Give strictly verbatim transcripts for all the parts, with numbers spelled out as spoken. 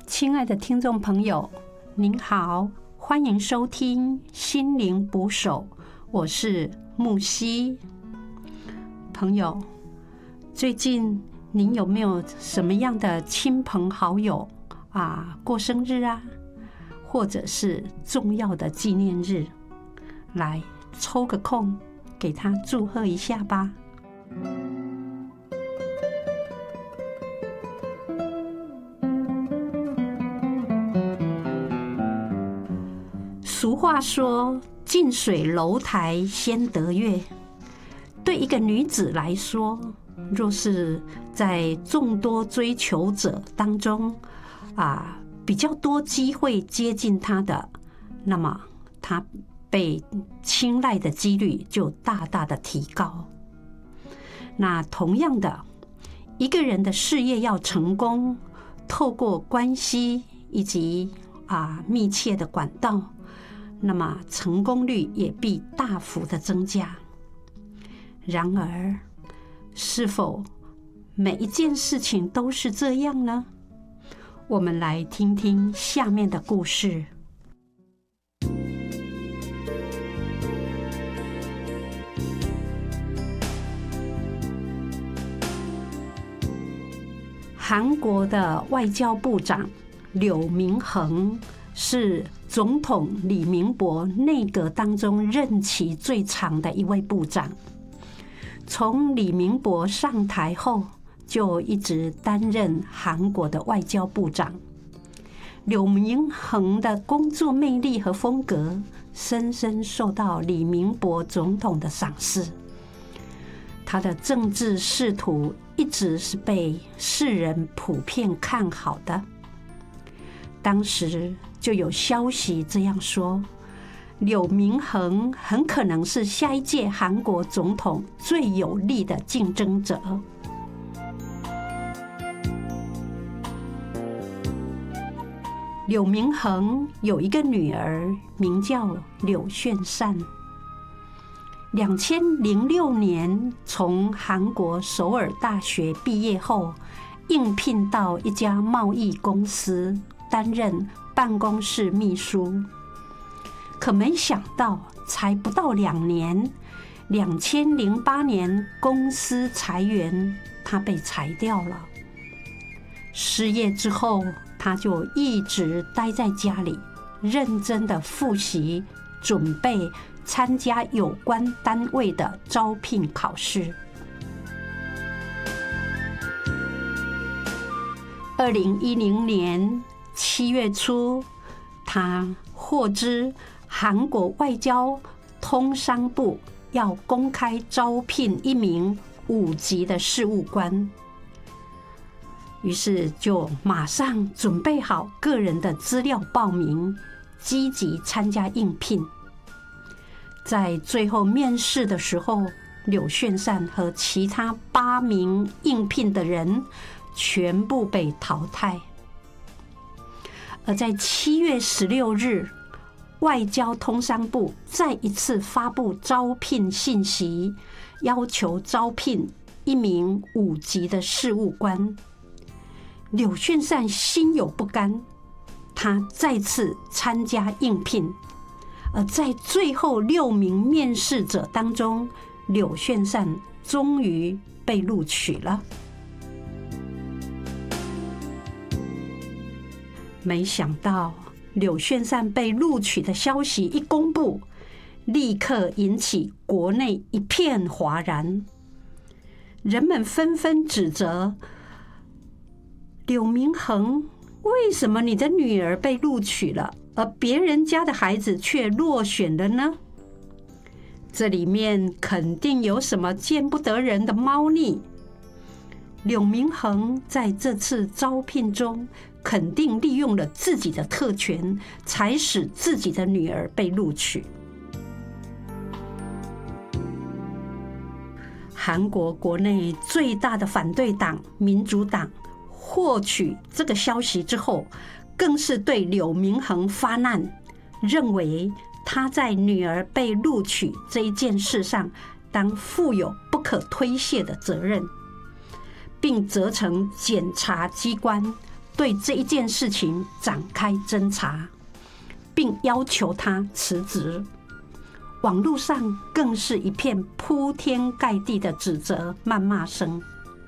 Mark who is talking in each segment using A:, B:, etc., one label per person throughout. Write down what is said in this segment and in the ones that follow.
A: 亲爱的听众朋友，您好，欢迎收听心灵捕手，我是木西。朋友，最近您有没有什么样的亲朋好友啊过生日啊，或者是重要的纪念日，来抽个空给他祝贺一下吧。俗话说，近水楼台先得月。对一个女子来说，若是在众多追求者当中啊，比较多机会接近她的，那么她被青睐的几率就大大的提高。那同样的，一个人的事业要成功，透过关系以及啊密切的管道，那么成功率也必大幅的增加。然而，是否每一件事情都是这样呢？我们来听听下面的故事。韩国的外交部长柳明恒是总统李明博内阁当中任期最长的一位部长。从李明博上台后，就一直担任韩国的外交部长。柳明恒的工作魅力和风格深深受到李明博总统的赏识。他的政治仕途一直是被世人普遍看好的。当时就有消息这样说，柳明恒很可能是下一届韩国总统最有力的竞争者。柳明恒有一个女儿，名叫柳炫善。两千零六年从韩国首尔大学毕业后，应聘到一家贸易公司担任办公室秘书。可没想到，才不到两年，两千零八年公司裁员，他被裁掉了。失业之后，他就一直待在家里，认真的复习，准备参加有关单位的招聘考试。二零一零年七月初，他获知韩国外交通商部要公开招聘一名五级的事务官，于是就马上准备好个人的资料报名，积极参加应聘。在最后面试的时候，柳炫善和其他八名应聘的人全部被淘汰。而在七月十六日，外交通商部再一次发布招聘信息，要求招聘一名五级的事务官。柳炫善心有不甘，他再次参加应聘。而在最后六名面试者当中，柳炫善终于被录取了。没想到柳炫善被录取的消息一公布，立刻引起国内一片哗然。人们纷纷指责柳明恒，为什么你的女儿被录取了，而别人家的孩子却落选了呢？这里面肯定有什么见不得人的猫腻。柳明恒在这次招聘中肯定利用了自己的特权，才使自己的女儿被录取。韩国国内最大的反对党民主党获取这个消息之后，更是对柳明恒发难，认为他在女儿被录取这一件事上当负有不可推卸的责任，并责成检察机关对这一件事情展开侦查，并要求他辞职。网络上更是一片铺天盖地的指责、谩骂声。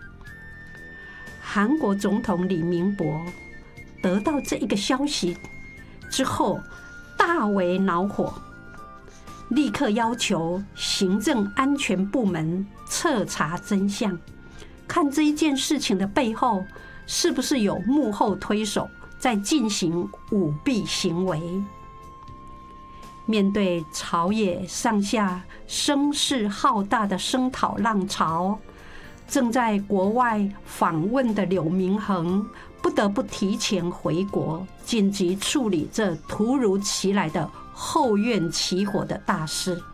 A: 韩国总统李明博得到这一个消息之后，大为恼火，立刻要求行政安全部门彻查真相，看这一件事情的背后是不是有幕后推手在进行舞弊行为。面对朝野上下声势浩大的声讨浪潮，正在国外访问的柳明衡不得不提前回国，紧急处理这突如其来的后院起火的大事。